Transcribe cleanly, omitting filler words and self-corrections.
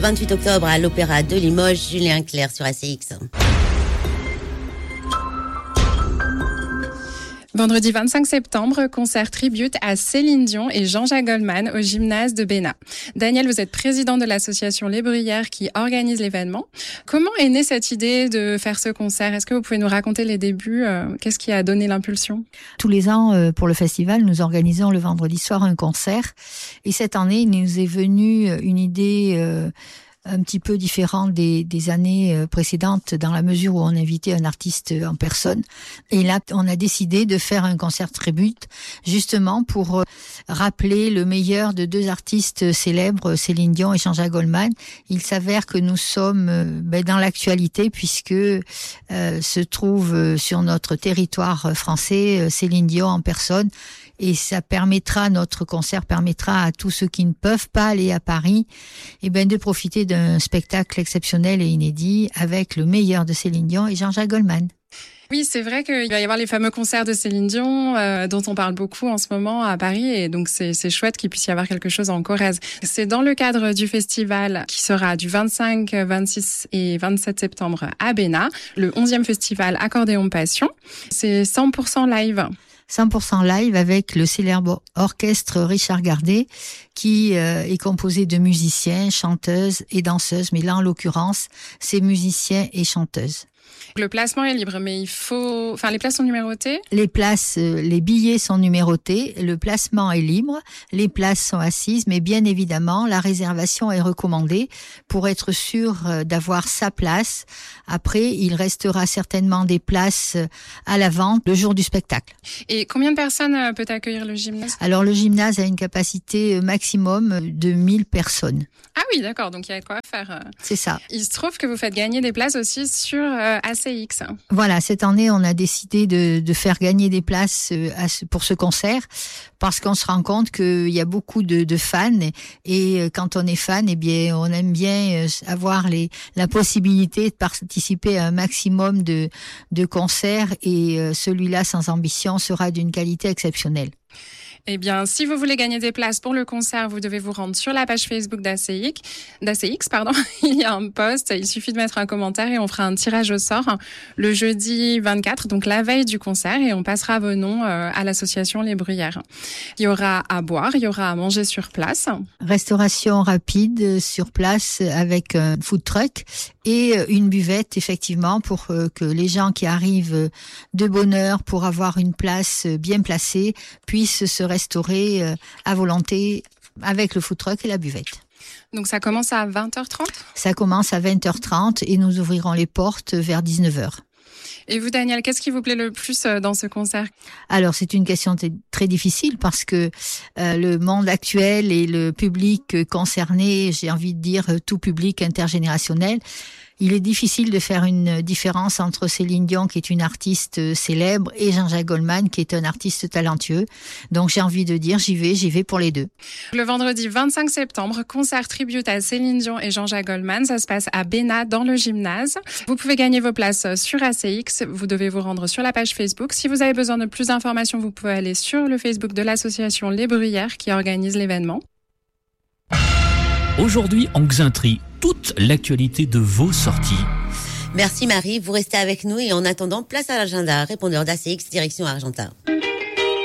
28 octobre à l'Opéra de Limoges, Julien Clerc sur ACX. Vendredi 25 septembre, concert tribute à Céline Dion et Jean-Jacques Goldman au gymnase de Bénat. Daniel, vous êtes président de l'association Les Bruyères qui organise l'événement. Comment est née cette idée de faire ce concert? Est-ce que vous pouvez nous raconter les débuts? Qu'est-ce qui a donné l'impulsion? Tous les ans, pour le festival, nous organisons le vendredi soir un concert. Et cette année, il nous est venu une idée un petit peu différent des années précédentes dans la mesure où on invitait un artiste en personne. Et là, on a décidé de faire un concert tribute justement pour rappeler le meilleur de deux artistes célèbres, Céline Dion et Jean-Jacques Goldman. Il s'avère que nous sommes dans l'actualité puisque se trouve sur notre territoire français Céline Dion en personne. Et ça permettra, notre concert permettra à tous ceux qui ne peuvent pas aller à Paris, de profiter d'un spectacle exceptionnel et inédit avec le meilleur de Céline Dion et Jean-Jacques Goldman. Oui, c'est vrai qu'il va y avoir les fameux concerts de Céline Dion dont on parle beaucoup en ce moment à Paris et donc c'est chouette qu'il puisse y avoir quelque chose en Corrèze. C'est dans le cadre du festival qui sera du 25, 26 et 27 septembre à Bénat, le 11e festival Accordéon Passion. C'est 100% live. 100% live avec le célèbre orchestre Richard Gardet qui est composé de musiciens, chanteuses et danseuses. Mais là, en l'occurrence, c'est musiciens et chanteuses. Le placement est libre, mais les places sont numérotées? Les billets sont numérotés, le placement est libre, les places sont assises, mais bien évidemment, la réservation est recommandée pour être sûr d'avoir sa place. Après, il restera certainement des places à la vente le jour du spectacle. Et combien de personnes peut accueillir le gymnase? Alors, le gymnase a une capacité maximum de 1000 personnes. Ah oui, d'accord, donc il y a de quoi faire. C'est ça. Il se trouve que vous faites gagner des places aussi sur ACX. Voilà, cette année, on a décidé de faire gagner des places pour ce concert parce qu'on se rend compte qu'il y a beaucoup de fans et quand on est fan, on aime bien avoir la possibilité de participer à un maximum de concerts et celui-là, sans ambition, sera d'une qualité exceptionnelle. Eh bien, si vous voulez gagner des places pour le concert, vous devez vous rendre sur la page Facebook d'ACX. Il y a un post, il suffit de mettre un commentaire et on fera un tirage au sort le jeudi 24, donc la veille du concert, et on passera vos noms à l'association Les Bruyères. Il y aura à boire, il y aura à manger sur place. Restauration rapide sur place avec un food truck et une buvette, effectivement, pour que les gens qui arrivent de bonne heure pour avoir une place bien placée puissent se restaurer à volonté avec le food truck et la buvette. Donc ça commence à 20h30 ? Ça commence à 20h30 et nous ouvrirons les portes vers 19h. Et vous, Daniel, qu'est-ce qui vous plaît le plus dans ce concert ? Alors, c'est une question très difficile parce que le monde actuel et le public concerné, j'ai envie de dire tout public intergénérationnel, il est difficile de faire une différence entre Céline Dion, qui est une artiste célèbre, et Jean-Jacques Goldman, qui est un artiste talentueux. Donc, j'ai envie de dire, j'y vais pour les deux. Le vendredi 25 septembre, concert tribute à Céline Dion et Jean-Jacques Goldman. Ça se passe à Bénat, dans le gymnase. Vous pouvez gagner vos places sur ACX. Vous devez vous rendre sur la page Facebook. Si vous avez besoin de plus d'informations, vous pouvez aller sur le Facebook de l'association Les Bruyères qui organise l'événement. Aujourd'hui, en Xainterie, toute l'actualité de vos sorties. Merci Marie, vous restez avec nous et en attendant, place à l'agenda. Répondeur d'ACX, direction Argentin.